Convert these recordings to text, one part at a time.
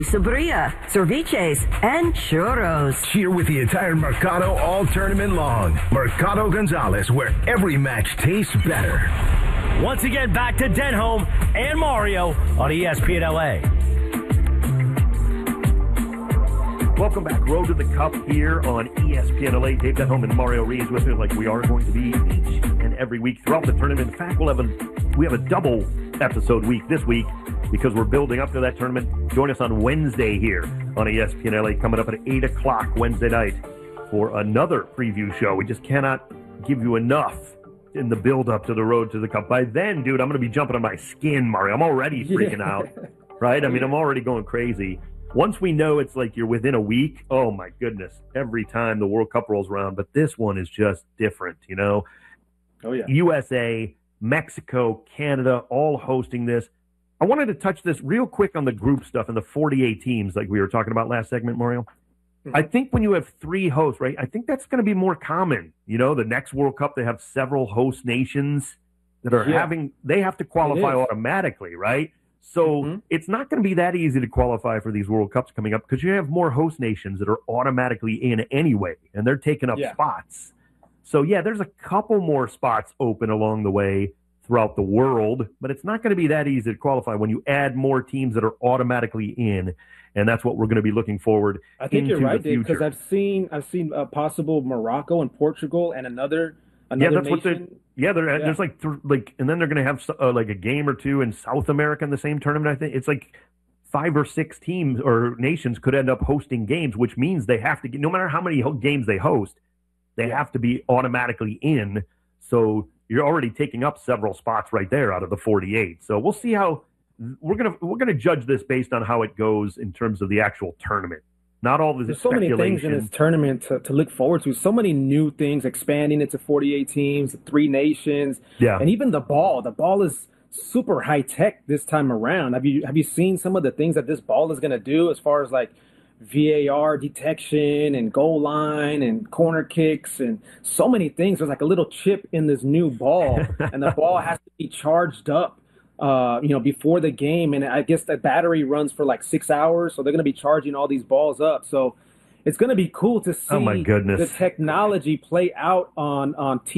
Sabria, ceviches, and churros. Cheer with the entire Mercado all tournament long. Mercado Gonzalez, where every match tastes better. Once again, back to Denholm and Mario on ESPN LA. Welcome back. Road to the Cup here on ESPN LA. Dave Denholm and Mario Reeves with me, like we are going to be each and every week throughout the tournament. In fact, we have a double episode week this week because we're building up to that tournament. Join us on Wednesday here on ESPN LA, coming up at 8 o'clock Wednesday night for another preview show. We just cannot give you enough in the build-up to the Road to the Cup. By then, dude, I'm going to be jumping on my skin, Mario. I'm already freaking out, right? I mean, I'm already going crazy. Once we know it's like you're within a week, oh my goodness, every time the World Cup rolls around. But this one is just different, you know? Oh, yeah. USA, Mexico, Canada, all hosting this. I wanted to touch this real quick on the group stuff and the 48 teams like we were talking about last segment, Mario. Mm-hmm. I think when you have 3 hosts, right, I think that's going to be more common. You know, the next World Cup, they have several host nations that are they have to qualify automatically, right? So it's not going to be that easy to qualify for these World Cups coming up because you have more host nations that are automatically in anyway, and they're taking up spots. So, there's a couple more spots open along the way throughout the world, but it's not going to be that easy to qualify when you add more teams that are automatically in, and that's what we're going to be looking forward I think into you're right, the Dave, future. because I've seen a possible Morocco and Portugal and another that's nation. There's and then they're going to have like a game or two in South America in the same tournament. I think it's like 5 or 6 teams or nations could end up hosting games, which means they have to get, no matter how many games they host, they have to be automatically in. So you're already taking up several spots right there out of the 48. So we'll see how we're gonna judge this based on how it goes in terms of the actual tournament. Not all of this. There's so many things in this tournament to look forward to. So many new things, expanding it to 48 teams, 3 nations, and even the ball. The ball is super high tech this time around. Have you seen some of the things that this ball is going to do as far as like VAR detection and goal line and corner kicks and so many things? There's like a little chip in this new ball, and the ball has to be charged up before the game, and I guess that battery runs for like 6 hours, so they're going to be charging all these balls up. So it's going to be cool to see the technology play out on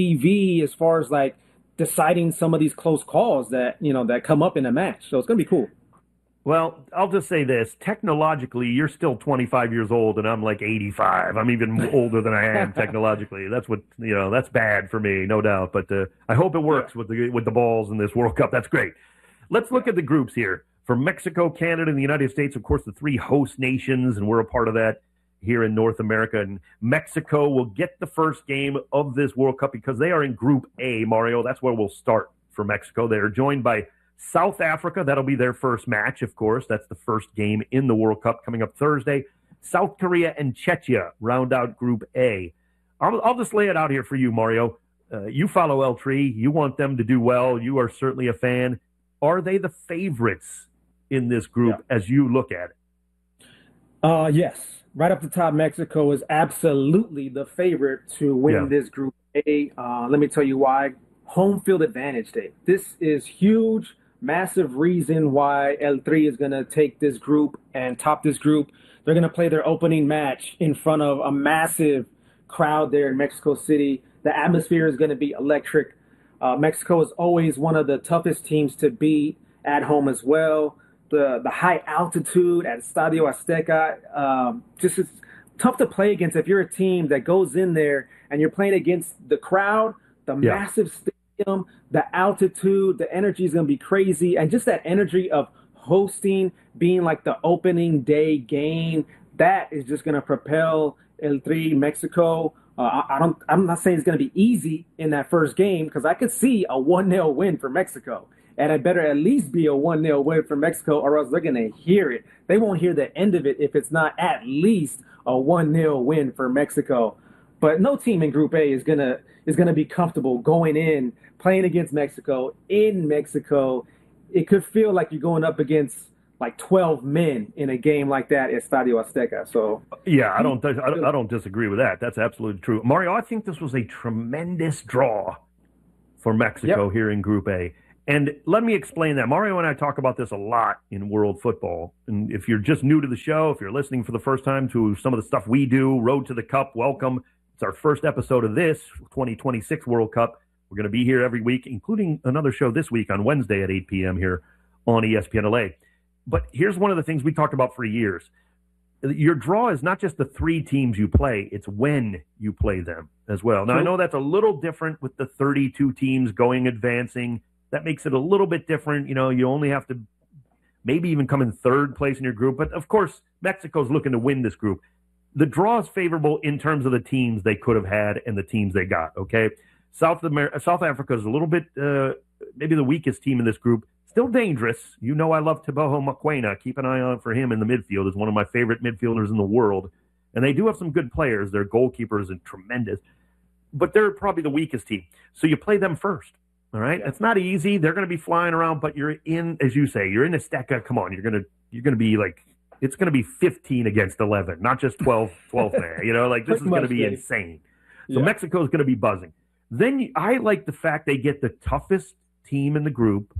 TV as far as like deciding some of these close calls that come up in a match. So it's going to be cool. Well, I'll just say this. Technologically, you're still 25 years old, and I'm like 85. I'm even older than I am technologically. That's that's bad for me, no doubt. But I hope it works with the balls in this World Cup. That's great. Let's look at the groups here. For Mexico, Canada, and the United States, of course, the 3 host nations, and we're a part of that here in North America. And Mexico will get the first game of this World Cup because they are in Group A, Mario. That's where we'll start for Mexico. They are joined by South Africa. That'll be their first match, of course. That's the first game in the World Cup coming up Thursday. South Korea and Czechia round out Group A. I'll just lay it out here for you, Mario. You follow L3. You want them to do well. You are certainly a fan. Are they the favorites in this group as you look at it? Yes. Right up the top, Mexico is absolutely the favorite to win this Group A. Let me tell you why. Home field advantage, Dave. This is huge, massive reason why L3 is going to take this group and top this group. They're going to play their opening match in front of a massive crowd there in Mexico City. The atmosphere is going to be electric. Mexico is always one of the toughest teams to beat at home as well. The high altitude at Estadio Azteca, just is tough to play against if you're a team that goes in there and you're playing against the crowd, the massive stadium, the altitude, the energy is going to be crazy. And just that energy of hosting, being like the opening day game, that is just going to propel L3 Mexico. I'm not saying it's going to be easy in that first game because I could see a 1-0 win for Mexico. And it better at least be a 1-0 win for Mexico or else they're going to hear it. They won't hear the end of it if it's not at least a 1-0 win for Mexico. But no team in Group A is gonna be comfortable going in, playing against Mexico, in Mexico. It could feel like you're going up against like 12 men in a game like that at Estadio Azteca. So yeah, I don't disagree with that. That's absolutely true. Mario, I think this was a tremendous draw for Mexico here in Group A. And let me explain that. Mario and I talk about this a lot in world football. And if you're just new to the show, if you're listening for the first time to some of the stuff we do, Road to the Cup, welcome. It's our first episode of this 2026 World Cup. We're going to be here every week, including another show this week on Wednesday at 8 p.m. here on ESPN LA. But here's one of the things we talked about for years. Your draw is not just the 3 teams you play, it's when you play them as well. Now, I know that's a little different with the 32 teams advancing. That makes it a little bit different. You know, you only have to maybe even come in third place in your group. But, of course, Mexico's looking to win this group. The draw is favorable in terms of the teams they could have had and the teams they got, okay? South Africa is a little bit maybe the weakest team in this group. Still dangerous. You know I love Teboho Mokoena. Keep an eye on for him in the midfield. He's one of my favorite midfielders in the world. And they do have some good players. Their goalkeeper is tremendous. But they're probably the weakest team. So you play them first. All right, It's not easy. They're going to be flying around, but you're in, as you say, you're in Azteca. Come on, you're going to be like, it's going to be 15 against 11, not just 12 man. You know, like this is going to be insane. So Mexico's going to be buzzing. Then I like the fact they get the toughest team in the group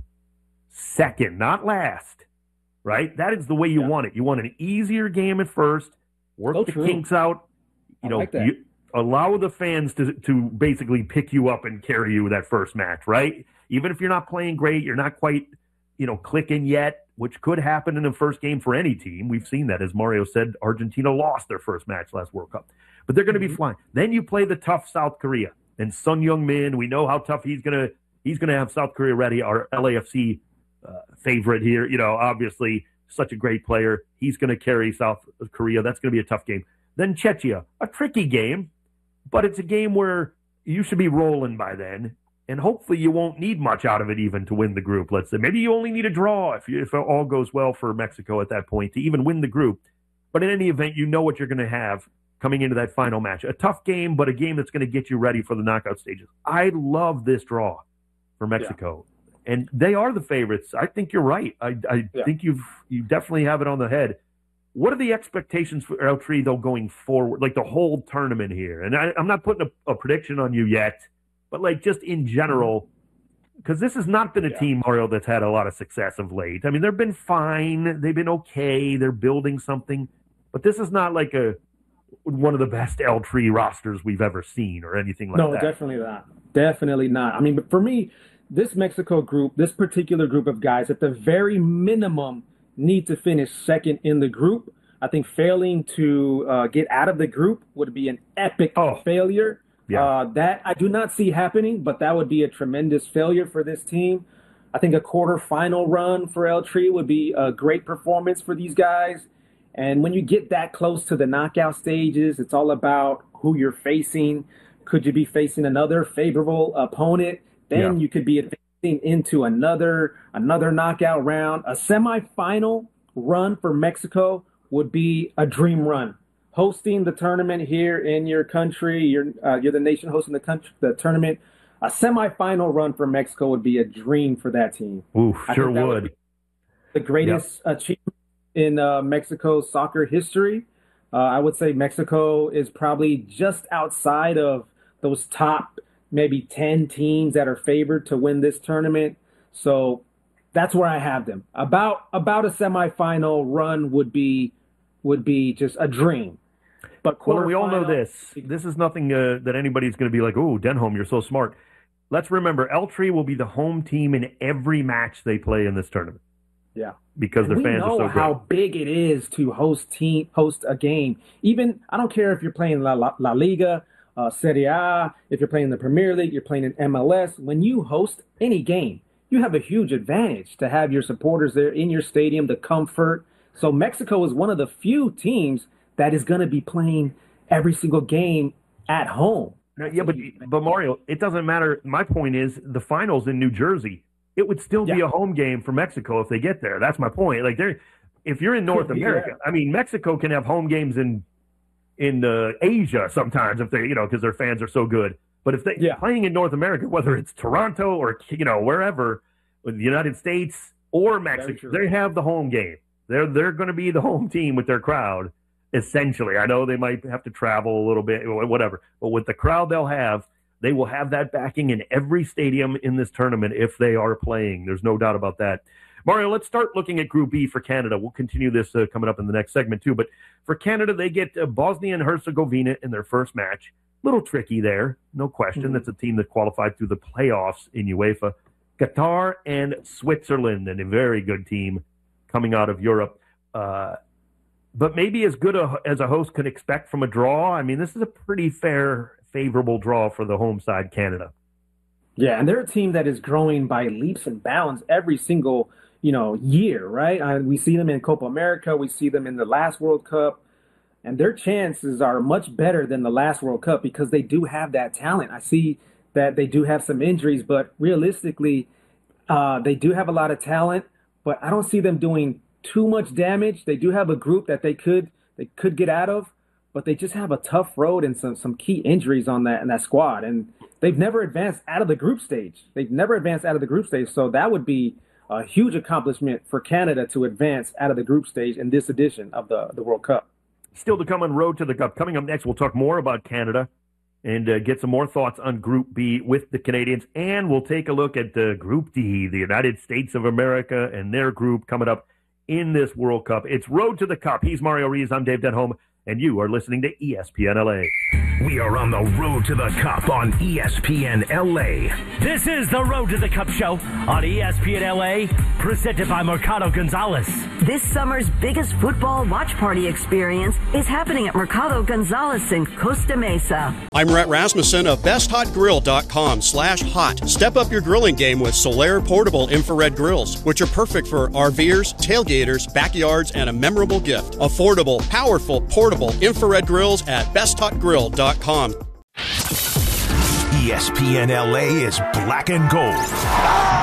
second, not last. Right? That is the way you want it. You want an easier game at first, work the kinks out. You know, allow the fans to basically pick you up and carry you that first match, right? Even if you're not playing great, you're not quite, clicking yet, which could happen in the first game for any team. We've seen that. As Mario said, Argentina lost their first match last World Cup. But they're going to be flying. Then you play the tough South Korea. And Son Heung-min, we know how tough he's going to have South Korea ready, our LAFC favorite here. Obviously such a great player. He's going to carry South Korea. That's going to be a tough game. Then Czechia, a tricky game. But it's a game where you should be rolling by then, and hopefully you won't need much out of it even to win the group, let's say. Maybe you only need a draw if it all goes well for Mexico at that point to even win the group. But in any event, you know what you're going to have coming into that final match. A tough game, but a game that's going to get you ready for the knockout stages. I love this draw for Mexico. Yeah. And they are the favorites. I think you're right. I think you definitely have it on the head. What are the expectations for El Tri, though, going forward, like the whole tournament here? And I'm not putting a prediction on you yet, but like just in general, because this has not been a team, Mario, that's had a lot of success of late. I mean, they've been fine. They've been okay. They're building something. But this is not like one of the best El Tri rosters we've ever seen or anything like that. No, definitely not. Definitely not. I mean, but for me, this Mexico group, this particular group of guys, at the very minimum, need to finish second in the group. I think failing to get out of the group would be an epic failure. Yeah. That I do not see happening, but that would be a tremendous failure for this team. I think a quarterfinal run for El Tri would be a great performance for these guys. And when you get that close to the knockout stages, it's all about who you're facing. Could you be facing another favorable opponent? Then you could be into another knockout round. A semifinal run for Mexico would be a dream run. Hosting the tournament here in your country, you're the nation hosting the tournament. A semifinal run for Mexico would be a dream for that team. Ooh, sure would. The greatest achievement in Mexico's soccer history. I would say Mexico is probably just outside of those top maybe 10 teams that are favored to win this tournament. So that's where I have them. About a semifinal run would be just a dream. But we all know this. This is nothing that anybody's going to be like, "Oh, Denholm, you're so smart." Let's remember, El Tri will be the home team in every match they play in this tournament. Yeah, because their fans are so great. We know how big it is to host a game. Even I don't care if you're playing La Liga, Serie A, if you're playing the Premier League, you're playing in MLS. When you host any game, you have a huge advantage to have your supporters there in your stadium, the comfort. So Mexico is one of the few teams that is going to be playing every single game at home. Yeah, but Mario, it doesn't matter. My point is the finals in New Jersey. It would still be a home game for Mexico if they get there. That's my point. Like, if you're in North America, I mean, Mexico can have home games in Asia sometimes if they, because their fans are so good. But if they playing in North America, whether it's Toronto or wherever, the United States or Mexico, they have the home game. They're going to be the home team with their crowd. Essentially, I know they might have to travel a little bit, whatever. But with the crowd they'll have They will have that backing in every stadium in this tournament if they are playing. There's no doubt about that. Mario, let's start looking at Group B for Canada. We'll continue this coming up in the next segment, too. But for Canada, they get Bosnia and Herzegovina in their first match. Little tricky there, no question. That's a team that qualified through the playoffs in UEFA. Qatar and Switzerland, and a very good team coming out of Europe. But maybe as good as a host could expect from a draw. I mean, this is a pretty favorable draw for the home side, Canada. Yeah, and they're a team that is growing by leaps and bounds every single year, right? We see them in Copa America. We see them in the last World Cup. And their chances are much better than the last World Cup because they do have that talent. I see that they do have some injuries, but realistically, they do have a lot of talent. But I don't see them doing too much damage. They do have a group that they could get out of, but they just have a tough road and some key injuries on that squad. And they've never advanced out of the group stage. So that would be a huge accomplishment for Canada to advance out of the group stage in this edition of the World Cup. Still to come on Road to the Cup. Coming up next, we'll talk more about Canada and get some more thoughts on Group B with the Canadians. And we'll take a look at Group D, the United States of America, and their group coming up in this World Cup. It's Road to the Cup. He's Mario Rees. I'm Dave Denholm, and you are listening to ESPN LA. We are on the Road to the Cup on ESPN LA. This is the Road to the Cup show on ESPN LA, presented by Mercado Gonzalez. This summer's biggest football watch party experience is happening at Mercado Gonzalez in Costa Mesa. I'm Rhett Rasmussen of BestHotGrill.com/hot. Step up your grilling game with Solaire portable infrared grills, which are perfect for RVers, tailgaters, backyards, and a memorable gift. Affordable, powerful, portable infrared grills at BestHotGrill.com. ESPN LA is black and gold.